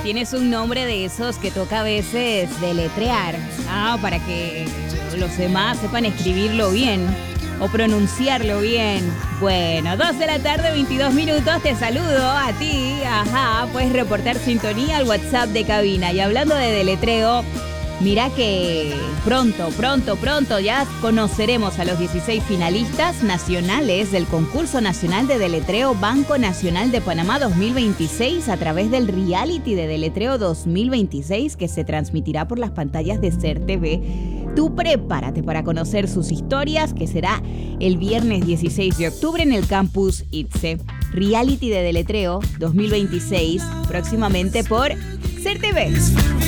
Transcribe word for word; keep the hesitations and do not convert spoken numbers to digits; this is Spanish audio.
Tienes un nombre de esos que toca a veces deletrear, ah, para que los demás sepan escribirlo bien o pronunciarlo bien. Bueno, dos de la tarde, veintidós minutos, te saludo a ti, ajá, puedes reportar sintonía al WhatsApp de cabina. Y hablando de deletreo, mira que pronto, pronto, pronto ya conoceremos a los dieciséis finalistas nacionales del Concurso Nacional de Deletreo Banco Nacional de Panamá dos mil veintiséis a través del Reality de Deletreo dos mil veintiséis que se transmitirá por las pantallas de C E R T V. Tú prepárate para conocer sus historias, que será el viernes dieciséis de octubre en el Campus ITSE. Reality de Deletreo dos mil veintiséis, próximamente por C E R T V.